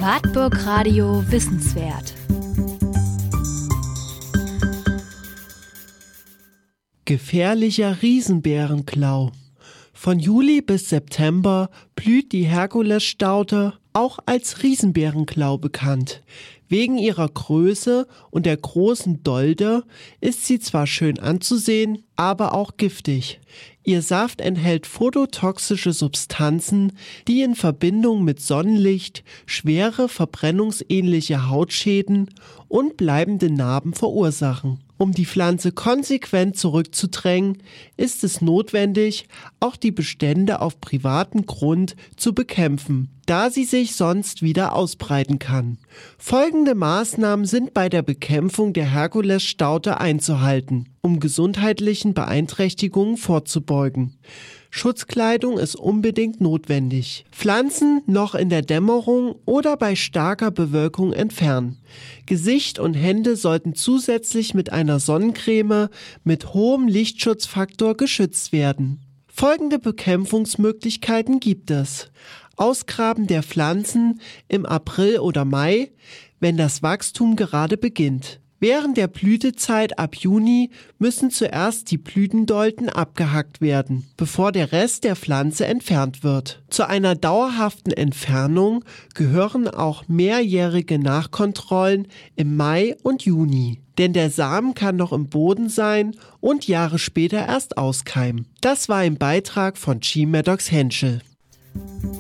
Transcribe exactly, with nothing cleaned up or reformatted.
Wartburg Radio Wissenswert. Gefährlicher Riesenbärenklau. Von Juli bis September blüht die Herkulesstaude, auch als Riesenbärenklau bekannt. Wegen ihrer Größe und der großen Dolde ist sie zwar schön anzusehen, aber auch giftig. Ihr Saft enthält phototoxische Substanzen, die in Verbindung mit Sonnenlicht schwere verbrennungsähnliche Hautschäden und bleibende Narben verursachen. Um die Pflanze konsequent zurückzudrängen, ist es notwendig, auch die Bestände auf privatem Grund zu bekämpfen, da sie sich sonst wieder ausbreiten kann. Folgende Maßnahmen sind bei der Bekämpfung der Herkulesstaude einzuhalten, um gesundheitlichen Beeinträchtigungen vorzubeugen. Schutzkleidung ist unbedingt notwendig. Pflanzen noch in der Dämmerung oder bei starker Bewölkung entfernen. Gesicht und Hände sollten zusätzlich mit einer Sonnencreme mit hohem Lichtschutzfaktor geschützt werden. Folgende Bekämpfungsmöglichkeiten gibt es. Ausgraben der Pflanzen im April oder Mai, wenn das Wachstum gerade beginnt. Während der Blütezeit ab Juni müssen zuerst die Blütendolden abgehackt werden, bevor der Rest der Pflanze entfernt wird. Zu einer dauerhaften Entfernung gehören auch mehrjährige Nachkontrollen im Mai und Juni. Denn der Samen kann noch im Boden sein und Jahre später erst auskeimen. Das war ein Beitrag von G. Maddox Henschel.